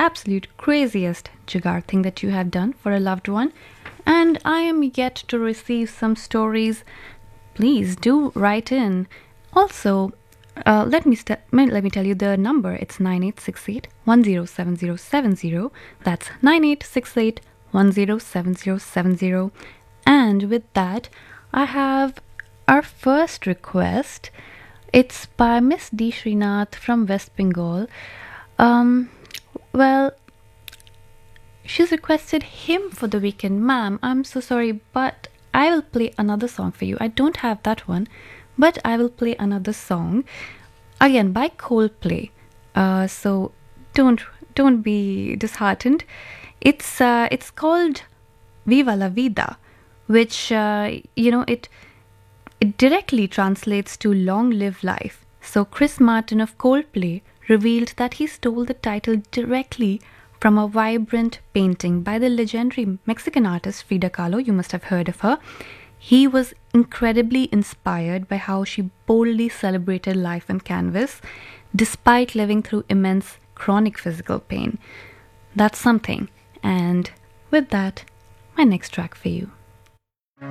absolute craziest jugaad thing that you have done for a loved one. And I am yet to receive some stories. Please do write in. Also, let me tell you the number. It's 9868 That's 9868 And with that, I have our first request. It's by Miss D. Srinath from West Bengal. Um, well, she's requested him for the weekend. Ma'am, I'm so sorry, but I will play another song for you. I don't have that one, but I will play another song again by Coldplay. So don't don't be disheartened. It's called Viva la Vida, which it directly translates to Long Live Life. So Chris Martin of Coldplay revealed that he stole the title directly from a vibrant painting by the legendary Mexican artist Frida Kahlo. You must have heard of her. He was incredibly inspired by how she boldly celebrated life on canvas despite living through immense chronic physical pain. That's something. And with that, my next track for you.